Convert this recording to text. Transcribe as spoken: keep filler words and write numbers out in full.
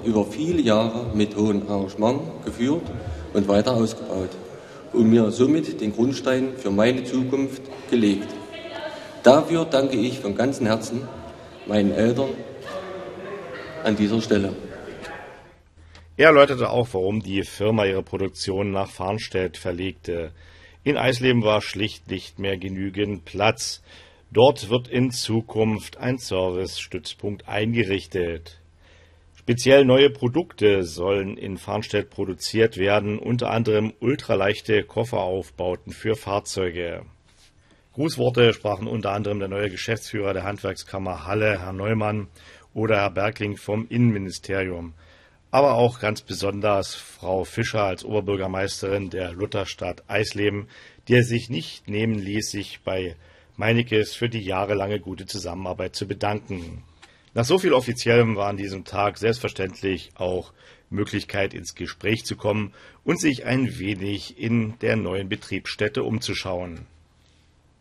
über viele Jahre mit hohem Engagement geführt und weiter ausgebaut und mir somit den Grundstein für meine Zukunft gelegt. Dafür danke ich von ganzem Herzen meinen Eltern an dieser Stelle. Er erläuterte auch, warum die Firma ihre Produktion nach Farnstedt verlegte. In Eisleben war schlicht nicht mehr genügend Platz. Dort wird in Zukunft ein Service-Stützpunkt eingerichtet. Speziell neue Produkte sollen in Farnstedt produziert werden, unter anderem ultraleichte Kofferaufbauten für Fahrzeuge. Grußworte sprachen unter anderem der neue Geschäftsführer der Handwerkskammer Halle, Herr Neumann, oder Herr Bergling vom Innenministerium. Aber auch ganz besonders Frau Fischer als Oberbürgermeisterin der Lutherstadt Eisleben, die es sich nicht nehmen ließ, sich bei Meinekes für die jahrelange gute Zusammenarbeit zu bedanken. Nach so viel Offiziellem war an diesem Tag selbstverständlich auch Möglichkeit, ins Gespräch zu kommen und sich ein wenig in der neuen Betriebsstätte umzuschauen.